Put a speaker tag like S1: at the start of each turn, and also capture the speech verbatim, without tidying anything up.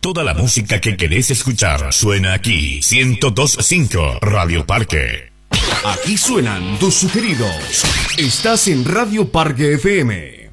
S1: Toda la música que querés escuchar suena aquí. ciento dos punto cinco Radio Parque.
S2: Aquí suenan tus sugeridos. Estás en Radio Parque F M.